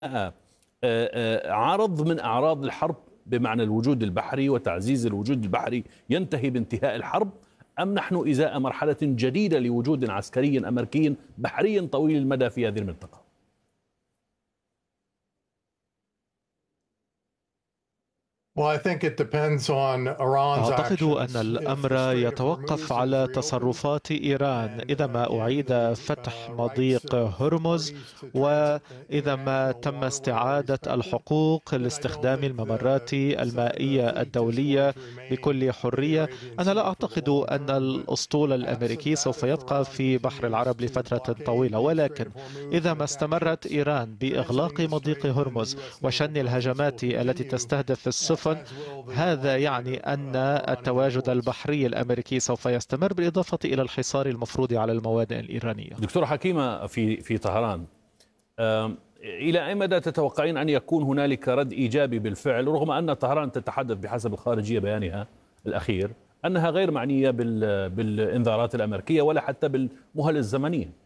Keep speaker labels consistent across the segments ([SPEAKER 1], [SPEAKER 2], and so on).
[SPEAKER 1] عرض من أعراض الحرب بمعنى الوجود البحري وتعزيز الوجود البحري ينتهي بانتهاء الحرب، أم نحن إزاء مرحلة جديدة لوجود عسكري أمريكي بحري طويل المدى في هذه المنطقة؟
[SPEAKER 2] أعتقد أن الأمر يتوقف على تصرفات إيران إذا ما أعيد فتح مضيق هرمز، وإذا ما تم استعادة الحقوق لاستخدام الممرات المائية الدولية بكل حرية. أنا لا أعتقد أن الأسطول الأمريكي سوف يبقى في بحر العرب لفترة طويلة، ولكن إذا ما استمرت إيران بإغلاق مضيق هرمز وشن الهجمات التي تستهدف السفن، هذا يعني أن التواجد البحري الأمريكي سوف يستمر، بالإضافة إلى الحصار المفروض على الموانئ الإيرانية.
[SPEAKER 1] دكتورة حكيمة، في طهران إلى أي مدى تتوقعين أن يكون هنالك رد إيجابي بالفعل، رغم أن طهران تتحدث بحسب الخارجية بيانها الأخير أنها غير معنية بالإنذارات الأمريكية ولا حتى بالمهل الزمنية؟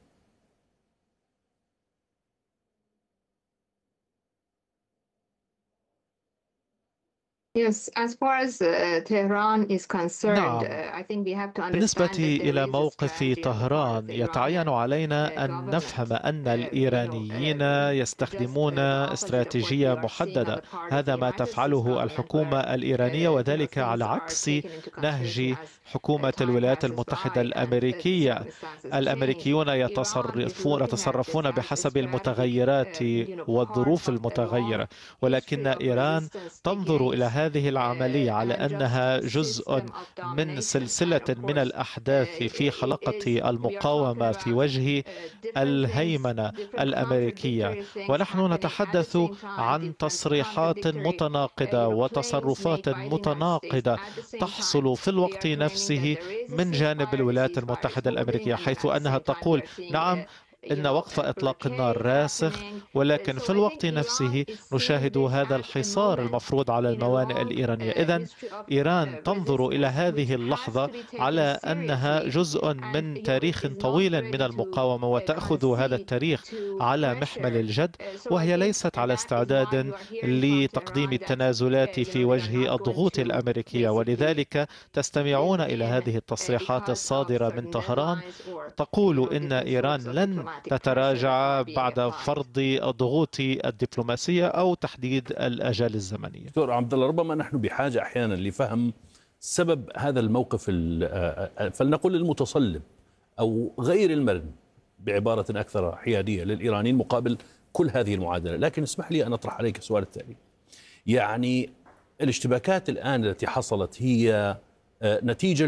[SPEAKER 2] نعم، بالنسبة إلى موقف طهران يتعين علينا أن نفهم أن الإيرانيين يستخدمون استراتيجية محددة. هذا ما تفعله الحكومة الإيرانية، وذلك على عكس نهج حكومة الولايات المتحدة الأمريكية. الأمريكيون يتصرفون بحسب المتغيرات والظروف المتغيرة، ولكن إيران تنظر إلى هذه العملية على أنها جزء من سلسلة من الأحداث في حلقة المقاومة في وجه الهيمنة الأمريكية. ونحن نتحدث عن تصريحات متناقضة وتصرفات متناقضة تحصل في الوقت نفسه من جانب الولايات المتحدة الأمريكية، حيث أنها تقول نعم إن وقف إطلاق النار راسخ، ولكن في الوقت نفسه نشاهد هذا الحصار المفروض على الموانئ الإيرانية. إذن إيران تنظر إلى هذه اللحظة على أنها جزء من تاريخ طويل من المقاومة، وتأخذ هذا التاريخ على محمل الجد، وهي ليست على استعداد لتقديم التنازلات في وجه الضغوط الأمريكية. ولذلك تستمعون إلى هذه التصريحات الصادرة من طهران تقول إن إيران لن تتراجع بعد فرض الضغوط الدبلوماسية أو تحديد الأجال الزمنية.
[SPEAKER 1] دكتور عبد الله، ربما نحن بحاجة أحيانا لفهم سبب هذا الموقف فلنقل المتصلب أو غير المرن بعبارة أكثر حيادية للإيرانيين مقابل كل هذه المعادلة. لكن اسمح لي أن أطرح عليك السؤال التالي. يعني الاشتباكات الآن التي حصلت هي نتيجة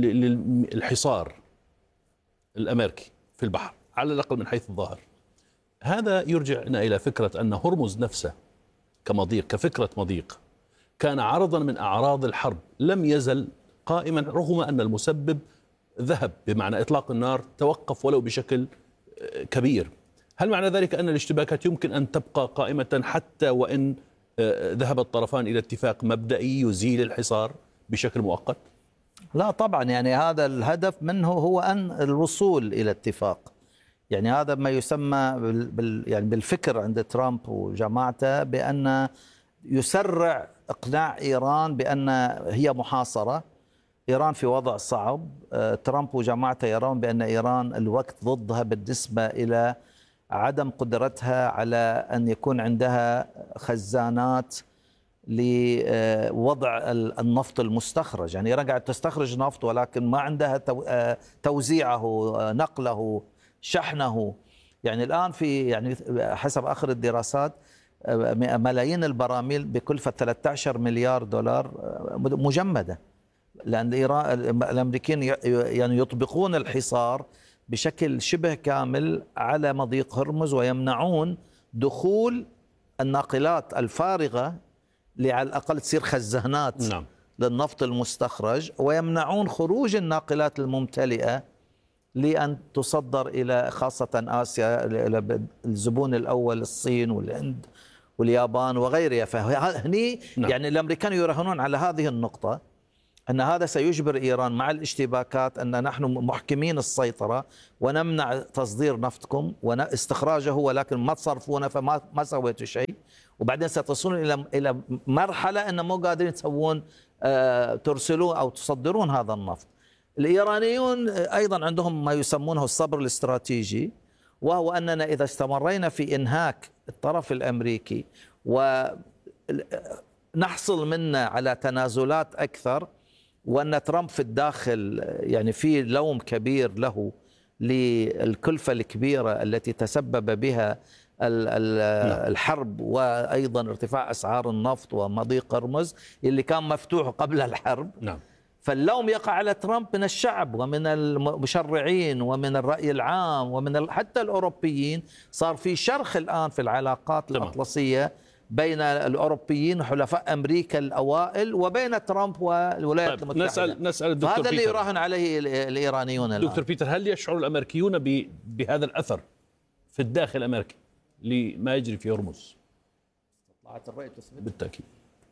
[SPEAKER 1] للحصار الأمريكي في البحر على الأقل من حيث الظاهر. هذا يرجعنا إلى فكرة أن هرمز نفسه كمضيق، كفكرة مضيق، كان عرضا من أعراض الحرب لم يزل قائما، رغم أن المسبب ذهب، بمعنى إطلاق النار توقف ولو بشكل كبير. هل معنى ذلك أن الاشتباكات يمكن أن تبقى قائمة حتى وإن ذهب الطرفان إلى اتفاق مبدئي يزيل الحصار بشكل مؤقت؟
[SPEAKER 3] لا طبعا، يعني هذا الهدف منه هو أن الوصول إلى اتفاق. يعني هذا ما يسمى يعني بالفكر عند ترامب وجماعته بأن يسرع إقناع إيران بأن هي محاصرة، إيران في وضع صعب. ترامب وجماعته يرون بأن إيران الوقت ضدها بالنسبة إلى عدم قدرتها على أن يكون عندها خزانات لوضع النفط المستخرج. يعني إيران قاعدة تستخرج نفط ولكن ما عندها توزيعه، نقله، شحنه. يعني الآن يعني حسب آخر الدراسات ملايين البراميل بكلفة 13 مليار دولار مجمدة، لأن الأمريكيين يعني يطبقون الحصار بشكل شبه كامل على مضيق هرمز، ويمنعون دخول الناقلات الفارغة على الأقل تصير خزانات
[SPEAKER 1] نعم.
[SPEAKER 3] للنفط المستخرج، ويمنعون خروج الناقلات الممتلئة لأن تصدر إلى خاصة آسيا، إلى الزبون الأول الصين والهند واليابان وغيرها. فهني
[SPEAKER 1] نعم.
[SPEAKER 3] يعني الأمريكان يراهنون على هذه النقطة، أن هذا سيجبر إيران مع الاشتباكات أن نحن محكمين السيطرة ونمنع تصدير نفطكم واستخراجه، ولكن ما تصرفونه فما سويتوا شيء. وبعدين ستصلون إلى مرحلة أن مو قادرين تسوون ترسلون أو تصدرون هذا النفط. الإيرانيون أيضا عندهم ما يسمونه الصبر الاستراتيجي، وهو أننا إذا استمرينا في إنهاك الطرف الأمريكي ونحصل منا على تنازلات أكثر، وأن ترامب في الداخل يعني في لوم كبير له للكلفة الكبيرة التي تسبب بها الحرب، وأيضا ارتفاع أسعار النفط ومضيق هرمز اللي كان مفتوح قبل الحرب.
[SPEAKER 1] نعم.
[SPEAKER 3] فاللوم يقع على ترامب من الشعب ومن المشرعين ومن الرأي العام ومن حتى الأوروبيين. صار في شرخ الآن في العلاقات الأطلسية بين الأوروبيين وحلفاء أمريكا الأوائل وبين ترامب والولايات المتحدة.
[SPEAKER 1] نسأل الدكتور
[SPEAKER 3] هذا اللي
[SPEAKER 1] بيتر.
[SPEAKER 3] يراهن عليه الإيرانيون الآن.
[SPEAKER 1] دكتور بيتر، هل يشعر الأمريكيون بهذا الأثر في الداخل الأمريكي لما يجري في هرمز؟
[SPEAKER 3] طلعت الرأي تثبت
[SPEAKER 1] بالتأكيد.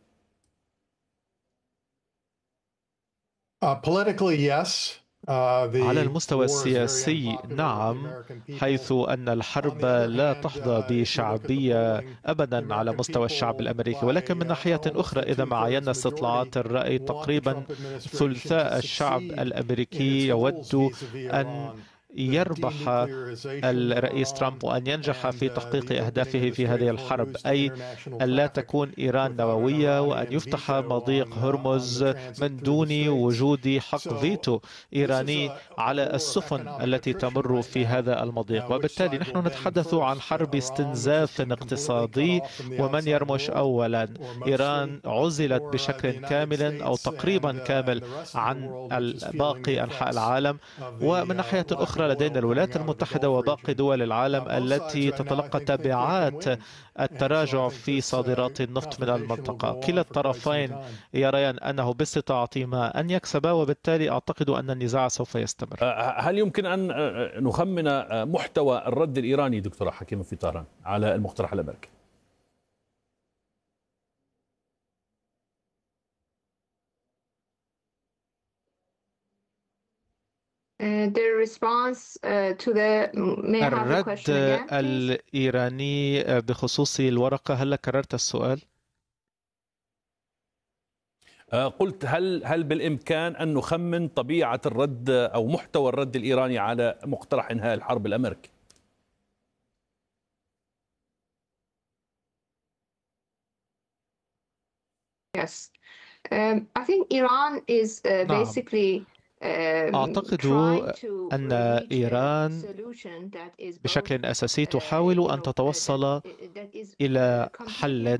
[SPEAKER 2] على المستوى السياسي نعم، حيث أن الحرب لا تحظى بشعبية أبدا على مستوى الشعب الأمريكي، ولكن من ناحية أخرى إذا ما عينا استطلاعات الرأي تقريبا ثلثاء الشعب الأمريكي يود أن يربح الرئيس ترامب وأن ينجح في تحقيق أهدافه في هذه الحرب، أي أن لا تكون إيران نووية وأن يفتح مضيق هرمز من دون وجود حق فيتو إيراني على السفن التي تمر في هذا المضيق. وبالتالي نحن نتحدث عن حرب استنزاف اقتصادي. ومن يرمش أولا، إيران عزلت بشكل كامل أو تقريبا كامل عن باقي أنحاء العالم. ومن ناحية أخرى لدينا الولايات المتحدة وباقي دول العالم التي تتلقى تبعات التراجع في صادرات النفط من المنطقة. كلا الطرفين يريان أنه باستطاعتهما أن يكسبا، وبالتالي أعتقد أن النزاع سوف يستمر.
[SPEAKER 1] هل يمكن أن نخمن محتوى الرد الإيراني دكتورة حكيمة في طهران على المقترح الأمريكي؟
[SPEAKER 2] الرد الإيراني بخصوص الورقة، هل كررت السؤال؟
[SPEAKER 1] قلت هل بالإمكان أن نخمن طبيعة الرد أو محتوى الرد الإيراني على مقترح إنهاء الحرب الأمريكي؟
[SPEAKER 2] Yes. I think Iran is basically أعتقد أن إيران بشكل أساسي تحاول أن تتوصل إلى حل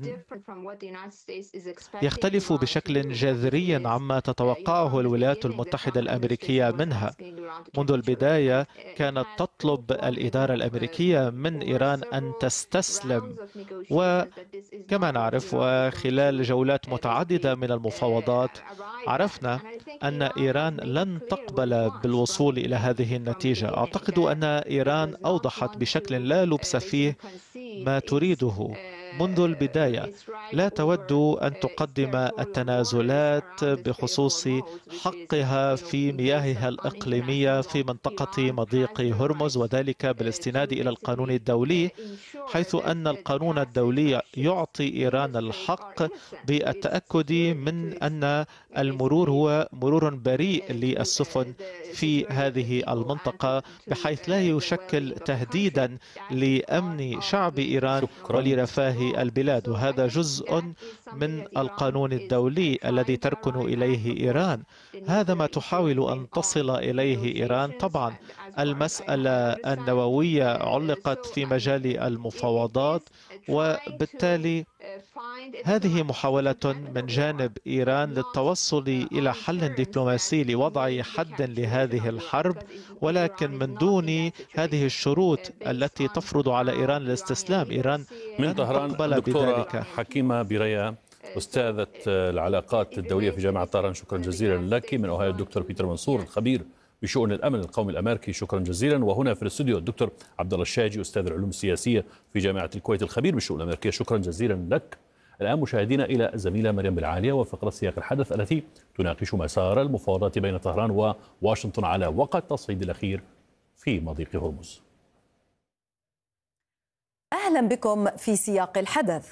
[SPEAKER 2] يختلف بشكل جذري عما تتوقعه الولايات المتحدة الأمريكية منها. منذ البداية كانت تطلب الإدارة الأمريكية من إيران أن تستسلم، وكما نعرف وخلال جولات متعددة من المفاوضات عرفنا أن إيران لن تقبل بالوصول إلى هذه النتيجة. أعتقد أن إيران أوضحت بشكل لا لبس فيه ما تريده منذ البداية. لا تود أن تقدم التنازلات بخصوص حقها في مياهها الإقليمية في منطقة مضيق هرمز، وذلك بالاستناد إلى القانون الدولي، حيث أن القانون الدولي يعطي إيران الحق بالتأكد من أن المرور هو مرور بريء للسفن في هذه المنطقة، بحيث لا يشكل تهديدا لأمن شعب إيران ولرفاه البلاد. وهذا جزء من القانون الدولي الذي تركن إليه إيران. هذا ما تحاول أن تصل إليه إيران. طبعا المسألة النووية علقت في مجال المفاوضات، وبالتالي هذه محاولة من جانب إيران للتوصل إلى حل دبلوماسي لوضع حد لهذه الحرب، ولكن من دون هذه الشروط التي تفرض على إيران الاستسلام. إيران
[SPEAKER 1] من طهران. دكتورة حكيمة بيريا، أستاذة العلاقات الدولية في جامعة طهران، شكرا جزيلا لك. من أوهايو الدكتور بيتر منصور، الخبير بشؤون الأمن القومي الأمريكي، شكرا جزيلا. وهنا في الاستوديو الدكتور عبد الله الشاجي، أستاذ العلوم السياسية في جامعة الكويت، الخبير بالشؤون الأمريكية، شكرا جزيلا لك. الآن مشاهدينا إلى الزميلة مريم بالعالية وفقرة سياق الحدث التي تناقش مسار المفاوضات بين طهران وواشنطن على وقع التصعيد الأخير في مضيق هرمز.
[SPEAKER 4] أهلا بكم في سياق الحدث.